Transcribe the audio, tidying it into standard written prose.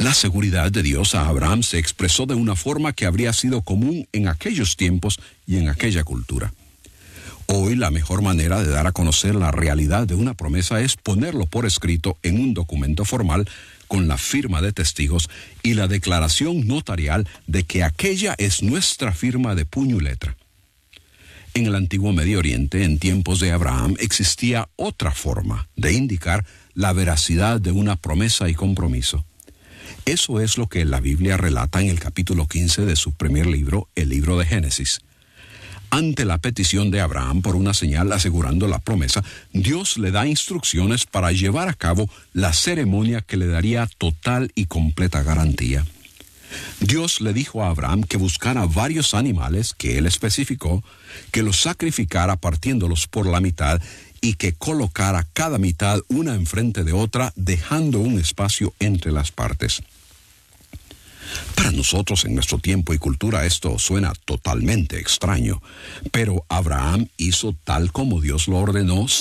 La seguridad de Dios a Abraham se expresó de una forma que habría sido común en aquellos tiempos y en aquella cultura. Hoy la mejor manera de dar a conocer la realidad de una promesa es ponerlo por escrito en un documento formal con la firma de testigos y la declaración notarial de que aquella es nuestra firma de puño y letra. En el antiguo Medio Oriente, en tiempos de Abraham, existía otra forma de indicar la veracidad de una promesa y compromiso. Eso es lo que la Biblia relata en el capítulo 15 de su primer libro, el libro de Génesis. Ante la petición de Abraham por una señal asegurando la promesa, Dios le da instrucciones para llevar a cabo la ceremonia que le daría total y completa garantía. Dios le dijo a Abraham que buscara varios animales que él especificó, que los sacrificara partiéndolos por la mitad y que colocara cada mitad una enfrente de otra, dejando un espacio entre las partes. Para nosotros en nuestro tiempo y cultura esto suena totalmente extraño, pero Abraham hizo tal como Dios lo ordenó